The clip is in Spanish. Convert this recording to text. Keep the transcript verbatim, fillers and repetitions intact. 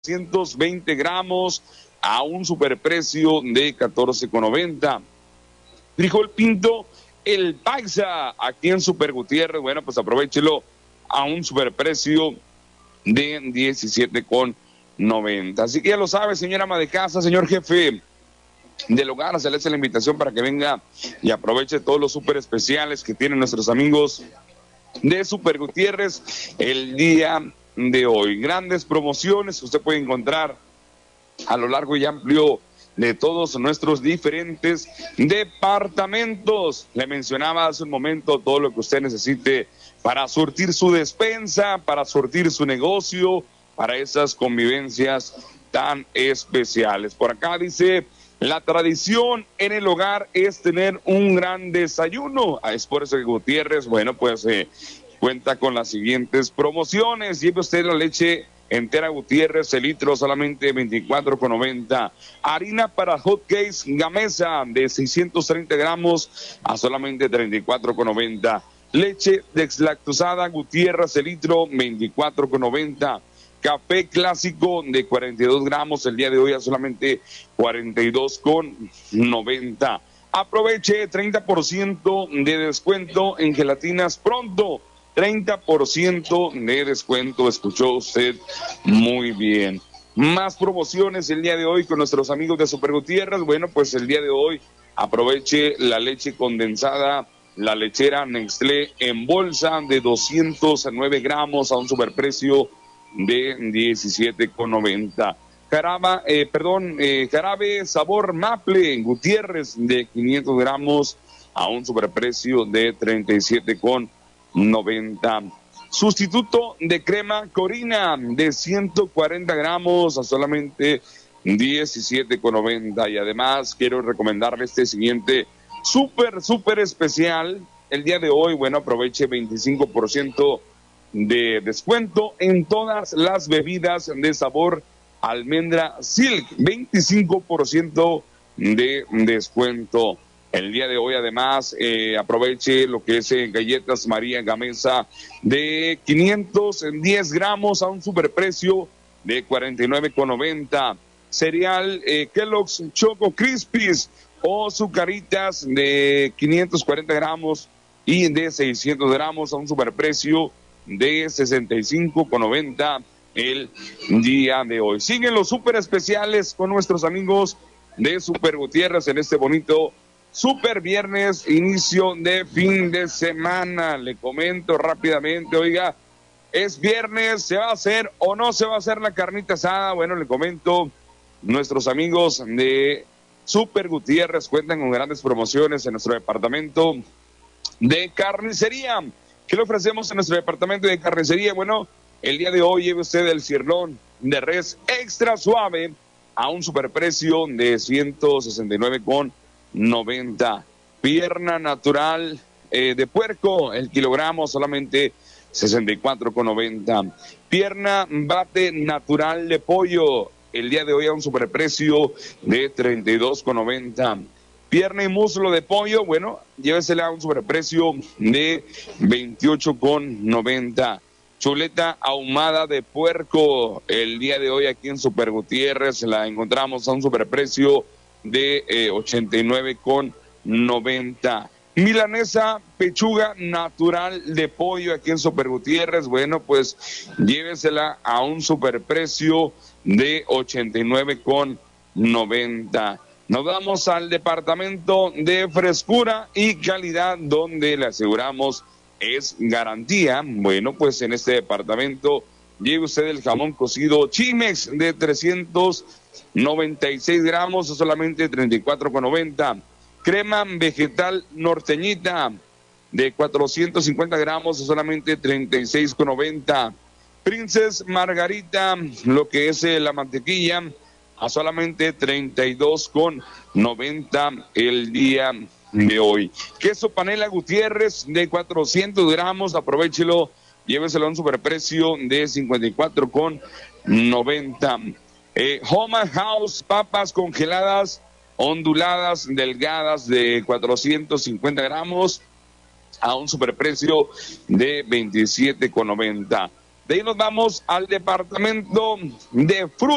ciento veinte gramos a un superprecio de catorce con noventa. Frijol pinto, el paisa, aquí en Super Gutiérrez, bueno, pues aprovechelo a un superprecio de diecisiete con noventa. Así que ya lo sabe, señora ama de casa, señor jefe del hogar, se le hace la invitación para que venga y aproveche todos los super especiales que tienen nuestros amigos de Super Gutiérrez el día de hoy. Grandes promociones que usted puede encontrar a lo largo y amplio de todos nuestros diferentes departamentos. Le mencionaba hace un momento todo lo que usted necesite para surtir su despensa, para surtir su negocio, para esas convivencias tan especiales. Por acá dice: la tradición en el hogar es tener un gran desayuno. Es por eso que Gutiérrez, bueno, pues eh, cuenta con las siguientes promociones. Lleve usted la leche entera Gutiérrez, el litro solamente veinticuatro con noventa. Harina para hot cakes Gamesa de seiscientos treinta gramos a solamente treinta y cuatro con noventa. Leche deslactosada Gutiérrez, el litro veinticuatro con noventa. Café clásico de cuarenta y dos gramos el día de hoy a solamente cuarenta y dos con noventa. Aproveche treinta por ciento de descuento en gelatinas Pronto. treinta por ciento de descuento, escuchó usted muy bien. Más promociones el día de hoy con nuestros amigos de Super Gutiérrez. Bueno, pues el día de hoy aproveche la leche condensada, la lechera Nestlé en bolsa de doscientos nueve gramos a un superprecio de diecisiete con noventa. Caraba, eh, perdón, eh, jarabe sabor maple en Gutiérrez de quinientos gramos a un superprecio de treinta y siete con noventa. Sustituto de crema Corina de ciento cuarenta gramos a solamente diecisiete con noventa. Y además quiero recomendarle este siguiente súper, súper especial. El día de hoy, bueno, aproveche veinticinco por ciento de descuento en todas las bebidas de sabor almendra Silk, veinticinco por ciento de descuento. El día de hoy, además, eh, aproveche lo que es eh, galletas María Gamesa de quinientos diez gramos a un superprecio de cuarenta y nueve con noventa. Cereal eh, Kellogg's Choco Crispies o Zucaritas de quinientos cuarenta gramos y de seiscientos gramos a un superprecio de sesenta y cinco con noventa el día de hoy. Siguen los super especiales con nuestros amigos de Super Gutiérrez en este bonito super viernes, inicio de fin de semana. Le comento rápidamente, oiga, es viernes, ¿se va a hacer o no se va a hacer la carnita asada? Bueno, le comento, nuestros amigos de Super Gutiérrez cuentan con grandes promociones en nuestro departamento de carnicería. ¿Qué le ofrecemos en nuestro departamento de carnicería? Bueno, el día de hoy lleve usted el cirlón de res extra suave a un superprecio de ciento sesenta y nueve con noventa. Pierna natural eh, de puerco, el kilogramo solamente sesenta y cuatro con noventa. Pierna bate natural de pollo, el día de hoy a un superprecio de treinta y dos con noventa. Pierna y muslo de pollo, bueno, llévesela a un sobreprecio de veintiocho con noventa. Chuleta ahumada de puerco, el día de hoy aquí en Super Gutiérrez la encontramos a un sobreprecio de eh, ochenta y nueve con noventa. Milanesa pechuga natural de pollo aquí en Super Gutiérrez, bueno, pues llévesela a un superprecio de ochenta y nueve con noventa. Nos vamos al departamento de frescura y calidad, donde le aseguramos es garantía. Bueno, pues en este departamento lleve usted el jamón cocido Chimex de trescientos noventa y seis gramos a solamente treinta y cuatro con noventa. Crema vegetal norteñita de cuatrocientos cincuenta gramos a solamente treinta y seis con noventa. Princess Margarita, lo que es eh, la mantequilla, a solamente treinta y dos con noventa el día de hoy. Queso panela Gutiérrez de cuatrocientos gramos, aprovechelo, lléveselo a un superprecio de cincuenta y cuatro con noventa. Eh, Home and House, papas congeladas, onduladas, delgadas de cuatrocientos cincuenta gramos a un superprecio de veintisiete con noventa. De ahí nos vamos al departamento de frutas.